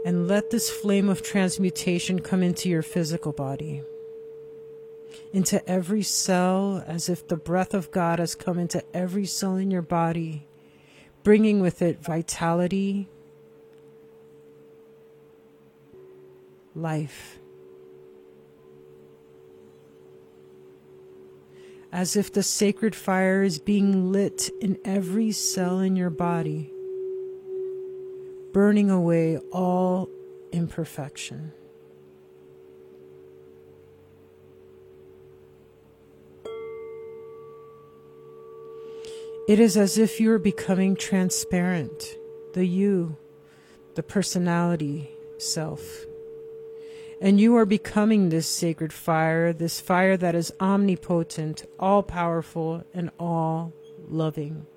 And let this flame of transmutation come into your physical body, into every cell, as if the breath of God has come into every cell in your body, bringing with it vitality, life. As if the sacred fire is being lit in every cell in your body, burning away all imperfection. It is as if you are becoming transparent, the you, the personality self. And you are becoming this sacred fire, this fire that is omnipotent, all-powerful, and all-loving.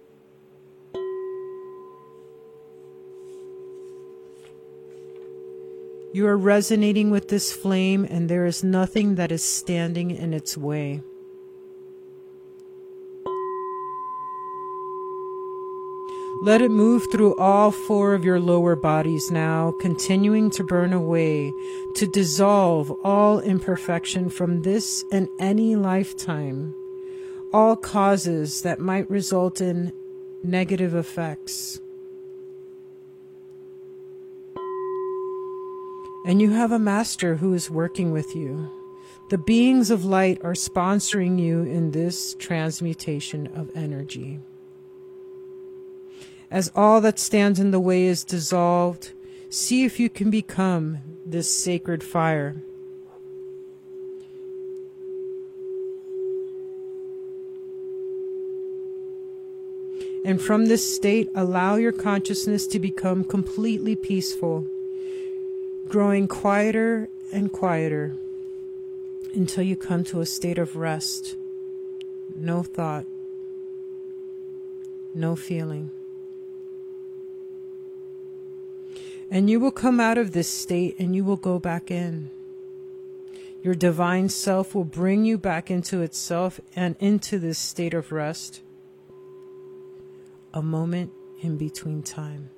You are resonating with this flame, and there is nothing that is standing in its way. Let it move through all 4 of your lower bodies now, continuing to burn away, to dissolve all imperfection from this and any lifetime, all causes that might result in negative effects. And you have a master who is working with you. The beings of light are sponsoring you in this transmutation of energy. As all that stands in the way is dissolved, see if you can become this sacred fire. And from this state, allow your consciousness to become completely peaceful, growing quieter and quieter until you come to a state of rest, no thought, no feeling. And you will come out of this state and you will go back in. Your divine self will bring you back into itself and into this state of rest, a moment in between time.